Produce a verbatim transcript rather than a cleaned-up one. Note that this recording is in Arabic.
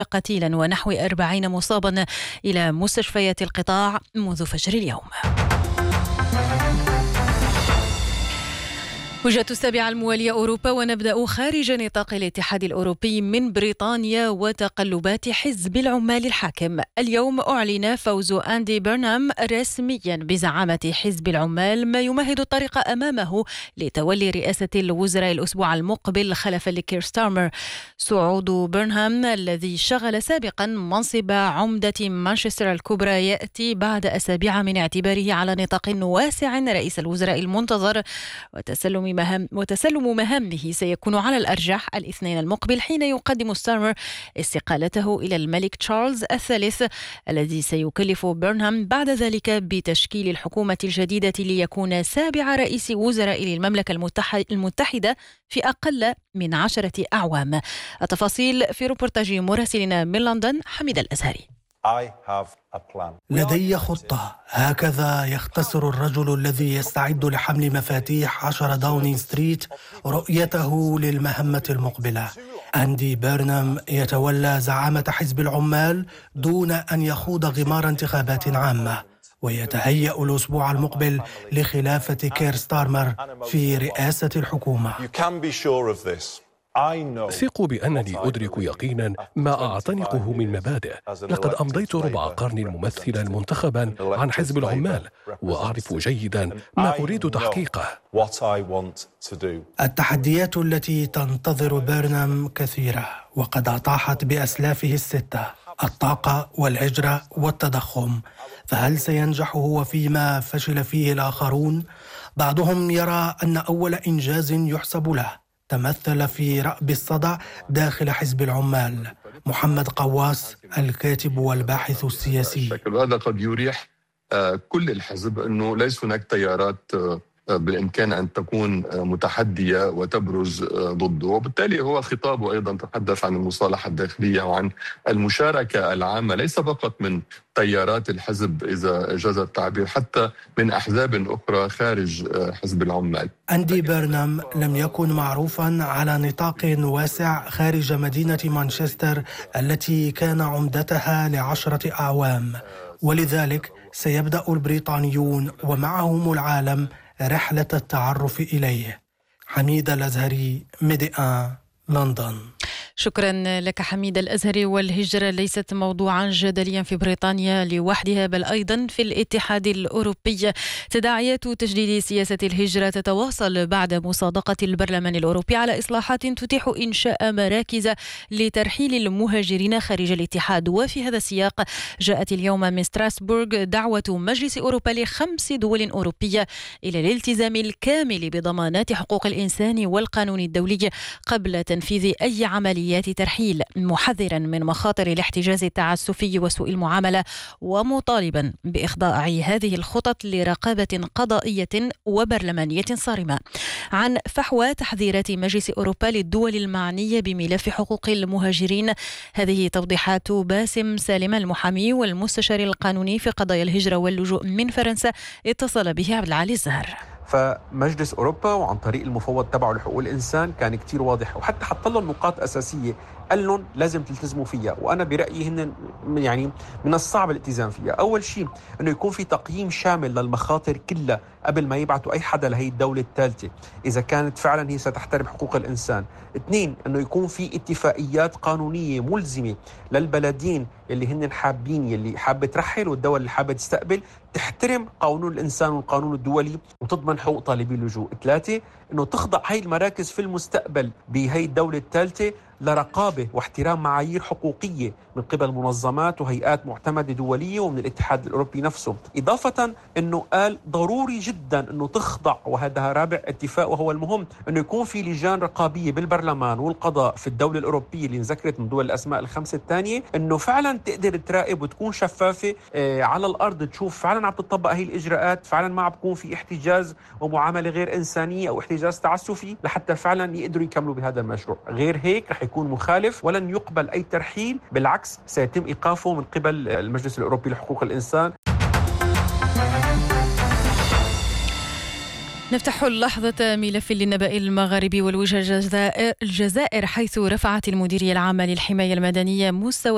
قتيلا ونحو أربعين مصابا إلى مستشفيات القطاع منذ فجر اليوم. وجهة السابعة الموالية أوروبا، ونبدأ خارج نطاق الاتحاد الأوروبي من بريطانيا وتقلبات حزب العمال الحاكم. اليوم أعلن فوز أندي بيرنهام رسميا بزعامة حزب العمال، ما يمهد الطريق أمامه لتولي رئاسة الوزراء الأسبوع المقبل خلفا لكير ستارمر. صعود بيرنهام الذي شغل سابقا منصب عمدة مانشستر الكبرى يأتي بعد أسابيع من اعتباره على نطاق واسع رئيس الوزراء المنتظر، وتسلم مهام وتسلم مهامه سيكون على الأرجح الاثنين المقبل، حين يقدم ستارمر استقالته إلى الملك تشارلز الثالث الذي سيكلف بيرنهام بعد ذلك بتشكيل الحكومة الجديدة ليكون سابع رئيس وزراء للمملكة المتحدة في أقل من عشرة أعوام. التفاصيل في روبورتاج مراسلنا من لندن حميد الأزهري. لدي خطة، هكذا يختصر الرجل الذي يستعد لحمل مفاتيح عشرة داونينغ ستريت رؤيته للمهمة المقبلة. أندي بيرنهام يتولى زعامة حزب العمال دون أن يخوض غمار انتخابات عامة، ويتهيأ الأسبوع المقبل لخلافة كير ستارمر في رئاسة الحكومة. ثقوا بأنني أدرك يقينا ما أعتنقه من مبادئ. لقد أمضيت ربع قرن ممثلا منتخبا عن حزب العمال، وأعرف جيدا ما أريد تحقيقه. التحديات التي تنتظر بيرنهام كثيرة، وقد أطاحت بأسلافه الستة: الطاقة والهجرة والتضخم. فهل سينجح هو فيما فشل فيه الآخرون؟ بعضهم يرى أن أول إنجاز يحسب له تمثل في رأب الصدع داخل حزب العمال. محمد قواس الكاتب والباحث السياسي: هذا قد يريح كل الحزب أنه ليس هناك تيارات بالإمكان أن تكون متحدية وتبرز ضده، وبالتالي هو خطابه أيضا تحدث عن المصالحة الداخلية وعن المشاركة العامة، ليس فقط من تيارات الحزب إذا جاز التعبير، حتى من أحزاب أخرى خارج حزب العمال. أندي بيرنهام لم يكن معروفا على نطاق واسع خارج مدينة مانشستر التي كان عمدتها لعشرة أعوام، ولذلك سيبدأ البريطانيون ومعهم العالم رحلة التعرف إليه. حميد الأزهري، ميديان، لندن. شكرا لك حميد الأزهري. والهجرة ليست موضوعا جدليا في بريطانيا لوحدها، بل أيضا في الاتحاد الأوروبي. تداعيات تجديد سياسة الهجرة تتواصل بعد مصادقة البرلمان الأوروبي على إصلاحات تتيح إنشاء مراكز لترحيل المهاجرين خارج الاتحاد. وفي هذا السياق جاءت اليوم من ستراسبورغ دعوة مجلس أوروبا لخمس دول أوروبية إلى الالتزام الكامل بضمانات حقوق الإنسان والقانون الدولي قبل تنفيذ أي عملية ترحيل، محذرا من مخاطر الاحتجاز التعسفي وسوء المعاملة، ومطالبا بإخضاع هذه الخطط لرقابة قضائية وبرلمانية صارمة. عن فحوى تحذيرات مجلس أوروبا للدول المعنية بملف حقوق المهاجرين، هذه توضيحات باسم سالم المحامي والمستشار القانوني في قضايا الهجرة واللجوء من فرنسا، اتصل به عبد العالي الزهر. فمجلس أوروبا وعن طريق المفوض تبعه لحقوق الإنسان كان كتير واضح، وحتى حط لهم نقاط أساسية قال لهم لازم تلتزموا فيها، وأنا برأيي هن يعني من الصعب الالتزام فيها. أول شيء أنه يكون في تقييم شامل للمخاطر كلها قبل ما يبعثوا أي حدا لهي الدولة الثالثة إذا كانت فعلا هي ستحترم حقوق الإنسان. اثنين، أنه يكون في اتفاقيات قانونية ملزمة للبلدين اللي هن حابين، اللي حابة ترحل والدول اللي حابة تستقبل، تحترم قانون الإنسان والقانون الدولي وتضمن حقوق طالبي اللجوء. ثلاثة، أنه تخضع هاي المراكز في المستقبل بهاي الدولة الثالثة لرقابة واحترام معايير حقوقية من قبل منظمات وهيئات معتمدة دولية ومن الاتحاد الأوروبي نفسه. إضافة أنه قال ضروري جدا أنه تخضع، وهذا رابع اتفاق وهو المهم، أنه يكون في لجان رقابية بالبرلمان والقضاء في الدولة الأوروبية اللي انذكرت من دول الأسماء الخمسة الثانية، أنه فعلا تقدر تراقب وتكون شفافة آه على الأرض، تشوف فعلا عم تطبق هاي الإجراءات، فعلا ما عم بكون في احتجاز ومعاملة غير إنسانية أو احتجاز تعسفي، لحتى فعلا يقدروا يكملوا بهذا المشروع. غير هيك رح يكون مخالف ولن يقبل أي ترحيل، بالعكس سيتم إيقافه من قبل المجلس الأوروبي لحقوق الإنسان. نفتح اللحظة ملف للنبأ المغاربي والوجه الجزائر، حيث رفعت المديرية العامة للحماية المدنية مستوى